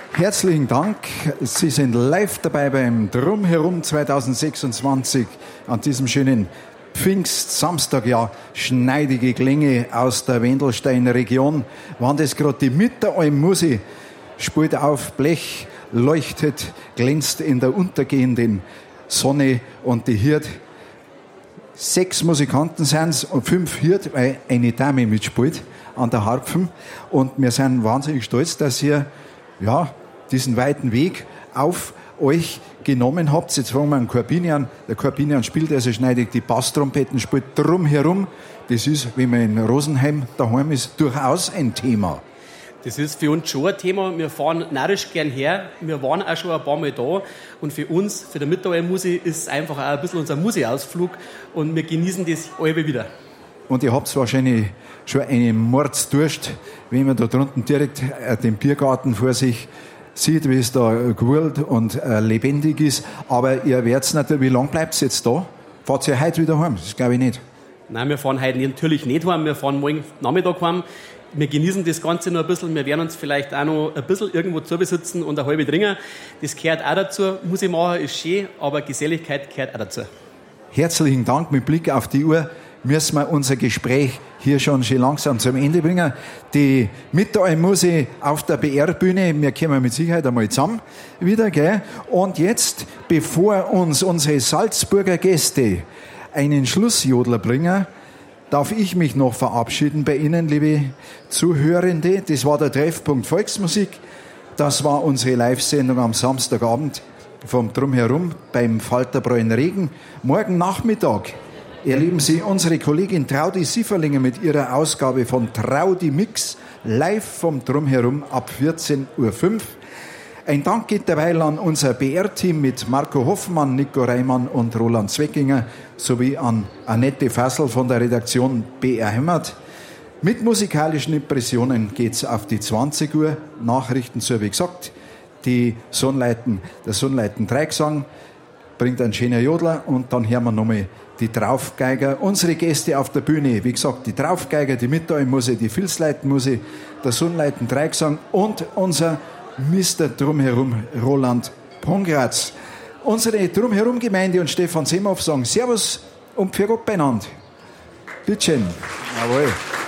Herzlichen Dank. Sie sind live dabei beim Drumherum 2026 an diesem schönen Pfingstsamstag. Ja, schneidige Klänge aus der Wendelsteiner Region. Waren das gerade die Mitteralm-Musi? Spielt auf Blech, leuchtet, glänzt in der untergehenden Sonne und die Hirt. 6 Musikanten sind es und 5 Hirt, weil eine Dame mitspielt an der Harpfen. Und wir sind wahnsinnig stolz, dass ihr diesen weiten Weg auf euch genommen habt. Jetzt fangen wir an Corbinian. Der Corbinian spielt also schneidig die Basstrompeten, spielt drumherum. Das ist, wenn man in Rosenheim daheim ist, durchaus ein Thema. Das ist für uns schon ein Thema. Wir fahren narrisch gern her. Wir waren auch schon ein paar Mal da. Und für uns, für die Mitteralm-Musi, ist es einfach auch ein bisschen unser Musi-Ausflug. Und wir genießen das alle wieder. Und ihr habt wahrscheinlich schon einen Mordsdurst, wenn man da drunten direkt den Biergarten vor sich sieht, wie es da gewurlt und lebendig ist. Aber ihr werdet natürlich, wie lange bleibt ihr jetzt da? Fahrt ihr heute wieder heim? Das glaube ich nicht. Nein, wir fahren heute natürlich nicht heim. Wir fahren morgen Nachmittag heim. Wir genießen das Ganze noch ein bisschen. Wir werden uns vielleicht auch noch ein bisschen irgendwo zubesitzen und eine halbe trinken. Das gehört auch dazu. Muss ich machen, ist schön, aber Geselligkeit gehört auch dazu. Herzlichen Dank. Mit Blick auf die Uhr müssen wir unser Gespräch hier schon langsam zum Ende bringen. Die Mitteralm-Musi auf der BR-Bühne, wir kommen mit Sicherheit einmal zusammen wieder, gell? Und jetzt, bevor uns unsere Salzburger Gäste einen Schlussjodler bringen, darf ich mich noch verabschieden bei Ihnen, liebe Zuhörende. Das war der Treffpunkt Volksmusik. Das war unsere Live-Sendung am Samstagabend vom Drumherum beim Falterbräu in Regen. Morgen Nachmittag erleben Sie unsere Kollegin Traudi Sieferlinger mit ihrer Ausgabe von Traudi Mix live vom Drumherum ab 14.05 Uhr. Ein Dank geht derweil an unser BR-Team mit Marco Hoffmann, Nico Reimann und Roland Zweckinger sowie an Annette Fassel von der Redaktion BR Heimat. Mit musikalischen Impressionen geht's auf die 20 Uhr. Nachrichten, so wie gesagt, der Sonnleiten-Dreigesang bringt einen schönen Jodler und dann hören wir nochmal die Traufgeiger. Unsere Gäste auf der Bühne, wie gesagt, die Traufgeiger, die Mitteralm-Musi, die Vilsleiten-Musi, der Sonnleiten-Dreigesang und unser Mr. Drumherum Roland Pongratz. Unsere Drumherum-Gemeinde und Stefan Semhoff sagen Servus und für Gott beieinander. Bitte schön. Jawohl.